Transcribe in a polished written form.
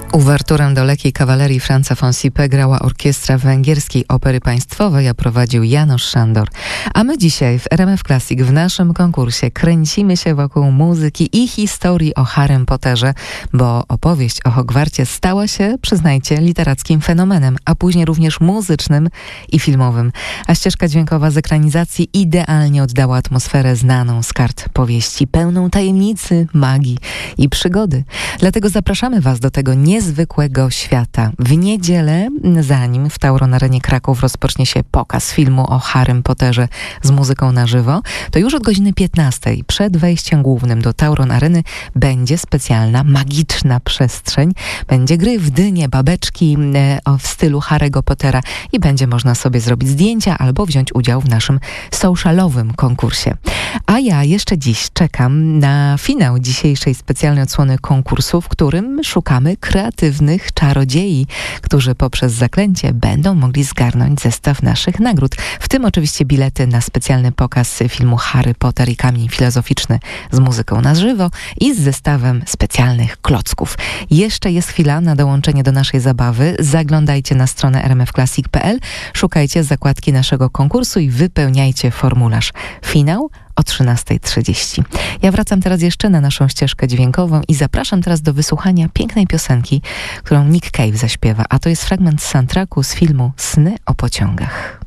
Uwerturę do Lekkiej Kawalerii Franza Fonsipe grała orkiestra Węgierskiej Opery Państwowej, a prowadził János Sándor. A my dzisiaj w RMF Classic w naszym konkursie kręcimy się wokół muzyki i historii o Harrym Potterze, bo opowieść o Hogwarcie stała się, przyznajcie, literackim fenomenem, a później również muzycznym i filmowym. A ścieżka dźwiękowa z ekranizacji idealnie oddała atmosferę znaną z kart powieści, pełną tajemnicy, magii i przygody. Dlatego zapraszamy Was do tego niezwykłego świata. W niedzielę, zanim w Tauron Arenie Kraków rozpocznie się pokaz filmu o Harrym Potterze z muzyką na żywo, to już od godziny 15 przed wejściem głównym do Tauron Areny będzie specjalna, magiczna przestrzeń. Będzie gry w dynie, babeczki w stylu Harry'ego Pottera i będzie można sobie zrobić zdjęcia albo wziąć udział w naszym socialowym konkursie. A ja jeszcze dziś czekam na finał dzisiejszej specjalnej odsłony konkursu, w którym szukamy kreatywnych czarodziei, którzy poprzez zaklęcie będą mogli zgarnąć zestaw naszych nagród. W tym oczywiście bilety na specjalny pokaz filmu Harry Potter i Kamień Filozoficzny z muzyką na żywo i z zestawem specjalnych klocków. Jeszcze jest chwila na dołączenie do naszej zabawy. Zaglądajcie na stronę rmfclassic.pl, szukajcie zakładki naszego konkursu i wypełniajcie formularz. Finał o 13:30. Ja wracam teraz jeszcze na naszą ścieżkę dźwiękową i zapraszam teraz do wysłuchania pięknej piosenki, którą Nick Cave zaśpiewa, a to jest fragment z soundtracku z filmu Sny o pociągach.